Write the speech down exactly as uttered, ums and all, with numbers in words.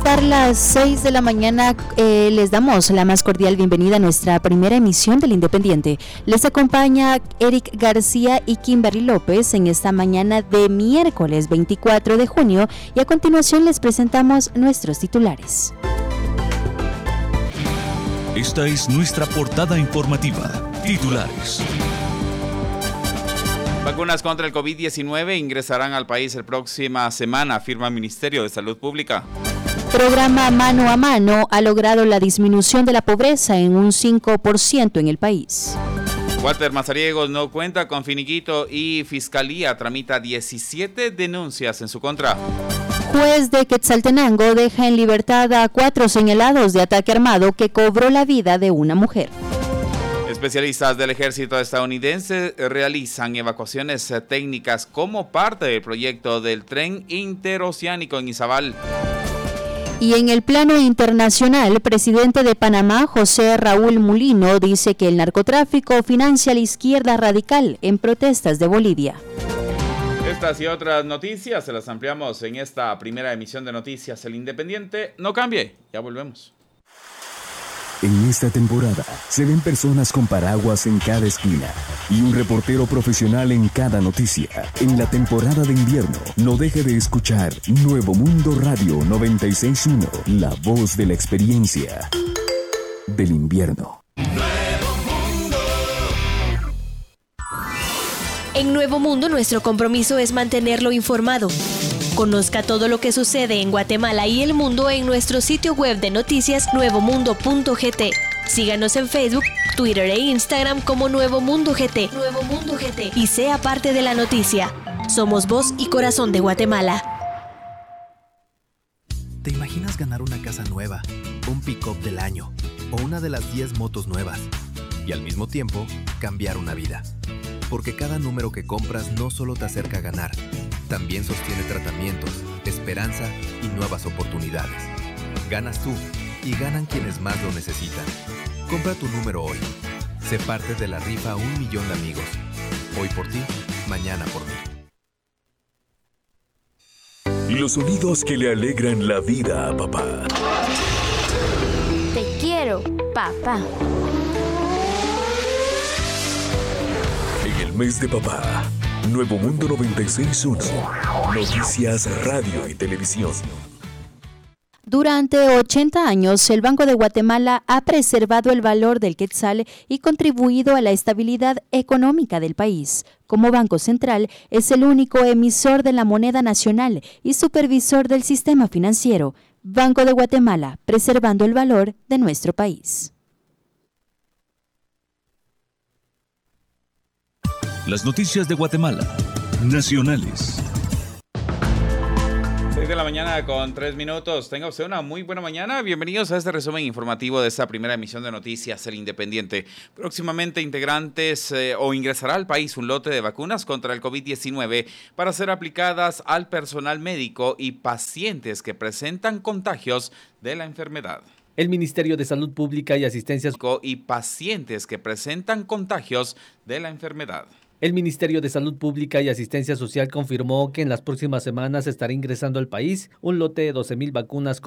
marcar las seis de la mañana, eh, les damos la más cordial bienvenida a nuestra primera emisión del Independiente. Les acompaña Eric García y Kimberly López en esta mañana de miércoles veinticuatro de junio y a continuación les presentamos nuestros titulares. Esta es nuestra portada informativa. Titulares. Vacunas contra el COVID diecinueve ingresarán al país la próxima semana, afirma el Ministerio de Salud Pública. Programa Mano a Mano ha logrado la disminución de la pobreza en un cinco por ciento en el país. Walter Mazariegos no cuenta con finiquito y Fiscalía tramita diecisiete denuncias en su contra. Juez de Quetzaltenango deja en libertad a cuatro señalados de ataque armado que cobró la vida de una mujer. Especialistas del ejército estadounidense realizan evacuaciones técnicas como parte del proyecto del tren interoceánico en Izabal. Y en el plano internacional, el presidente de Panamá, José Raúl Mulino, dice que el narcotráfico financia a la izquierda radical en protestas de Bolivia. Estas y otras noticias se las ampliamos en esta primera emisión de Noticias El Independiente. No cambie, ya volvemos. En esta temporada se ven personas con paraguas en cada esquina y un reportero profesional en cada noticia. En la temporada de invierno, no deje de escuchar Nuevo Mundo Radio noventa y seis punto uno, la voz de la experiencia del invierno. En Nuevo Mundo, nuestro compromiso es mantenerlo informado. Conozca todo lo que sucede en Guatemala y el mundo en nuestro sitio web de noticias nuevo mundo punto g t. Síganos en Facebook, Twitter e Instagram como Nuevo Mundo G T. Nuevo Mundo G T. Y sea parte de la noticia. Somos voz y corazón de Guatemala. ¿Te imaginas ganar una casa nueva, un pick-up del año o una de las diez motos nuevas? Y al mismo tiempo, cambiar una vida. Porque cada número que compras no solo te acerca a ganar, también sostiene tratamientos, esperanza y nuevas oportunidades. Ganas tú y ganan quienes más lo necesitan. Compra tu número hoy. Sé parte de la rifa Un Millón de Amigos. Hoy por ti, mañana por mí. Los sonidos que le alegran la vida a papá. Te quiero, papá. En el mes de papá, Nuevo Mundo noventa y seis punto uno, noticias, radio y televisión. Durante ochenta años, el Banco de Guatemala ha preservado el valor del quetzal y contribuido a la estabilidad económica del país. Como Banco Central, es el único emisor de la moneda nacional y supervisor del sistema financiero. Banco de Guatemala, preservando el valor de nuestro país. Las noticias de Guatemala, nacionales. seis de la mañana con tres minutos. Tenga usted una muy buena mañana. Bienvenidos a este resumen informativo de esta primera emisión de Noticias El Independiente. Próximamente integrantes eh, o ingresará al país un lote de vacunas contra el COVID diecinueve para ser aplicadas al personal médico y pacientes que presentan contagios de la enfermedad. El Ministerio de Salud Pública y Asistencia y pacientes que presentan contagios de la enfermedad. El Ministerio de Salud Pública y Asistencia Social confirmó que en las próximas semanas estará ingresando al país un lote de doce mil vacunas